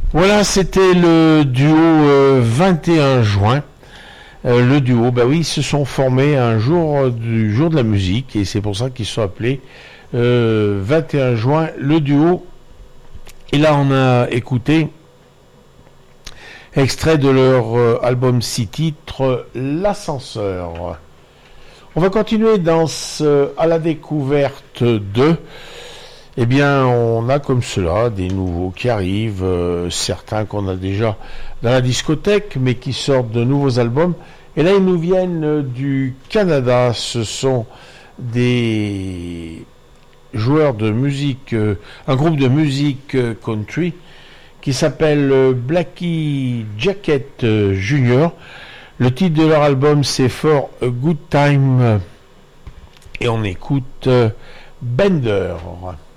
Voilà, c'était le duo 21 juin. Le duo, bah oui, ils se sont formés un jour du jour de la musique et c'est pour ça qu'ils sont appelés 21 juin, le duo. Et là, on a écouté extrait de leur album 6 titres, L'Ascenseur. On va continuer dans à la découverte de. Eh bien, on a comme cela des nouveaux qui arrivent, certains qu'on a déjà dans la discothèque, mais qui sortent de nouveaux albums. Et là, ils nous viennent du Canada. Ce sont des joueurs de musique, un groupe de musique country qui s'appelle Blackie Jacket Junior. Le titre de leur album, c'est For a Good Time. Et on écoute Bender.